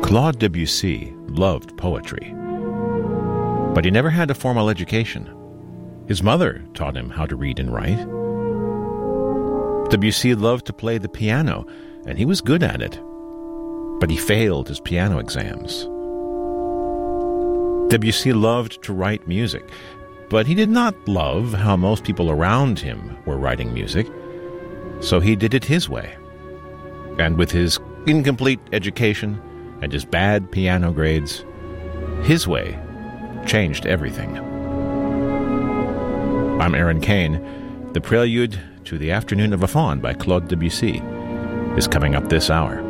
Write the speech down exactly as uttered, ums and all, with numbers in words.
Claude Debussy loved poetry, but he never had a formal education. His mother taught him how to read and write. Debussy loved to play the piano, and he was good at it, but he failed his piano exams. Debussy loved to write music, but he did not love how most people around him were writing music, so he did it his way. And with his incomplete education and his bad piano grades, his way changed everything. I'm Aaron Kane. The prelude to The Afternoon of a Faun by Claude Debussy is coming up this hour.